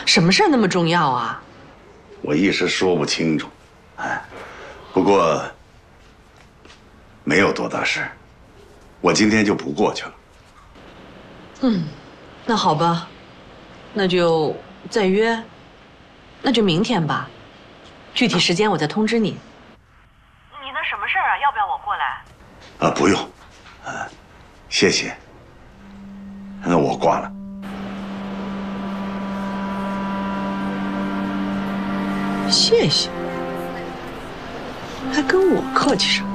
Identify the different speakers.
Speaker 1: 什么事儿那么重要啊？
Speaker 2: 我一时说不清楚，哎，不过没有多大事，我今天就不过去了。
Speaker 1: 那好吧，那就再约，那就明天吧，具体时间我再通知你。你那什么事儿啊？要不要我过来？
Speaker 2: 不用，谢谢。那我挂了。
Speaker 1: 谢谢，还跟我客气什么？